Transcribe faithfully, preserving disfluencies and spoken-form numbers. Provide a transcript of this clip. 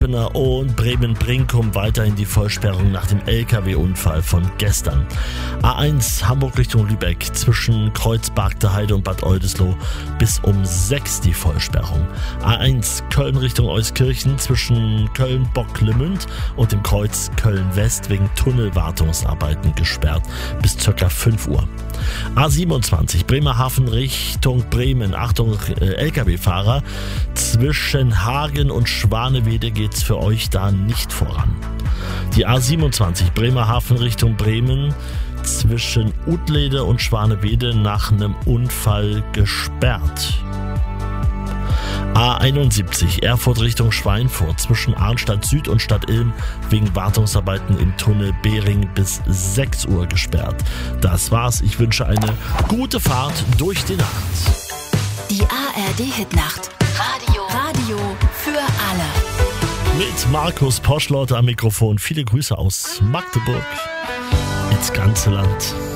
Altona und Bremen-Brinkum weiterhin die Vollsperrung nach dem L K W-Unfall von gestern. A eins Hamburg Richtung Lübeck zwischen Kreuz-Bargteheide und Bad Oldesloe bis um sechs die Vollsperrung. A eins Köln Richtung Euskirchen zwischen Köln-Bocklemünd und dem Kreuz Köln-West wegen Tunnelwartungsarbeiten gesperrt bis ca. fünf Uhr. A siebenundzwanzig Bremerhaven Richtung Bremen, Achtung äh, L K W-Fahrer, zwischen Hagen und Schwanewede geht's für euch da nicht voran. Die A siebenundzwanzig Bremerhaven Richtung Bremen zwischen Utlede und Schwanewede nach einem Unfall gesperrt. A einundsiebzig Erfurt Richtung Schweinfurt zwischen Arnstadt Süd und Stadt Ilm wegen Wartungsarbeiten im Tunnel Behring bis sechs Uhr gesperrt. Das war's. Ich wünsche eine gute Fahrt durch die Nacht. Die A R D-Hitnacht. Radio. Radio für alle. Mit Markus Poschlauter am Mikrofon. Viele Grüße aus Magdeburg ins ganze Land.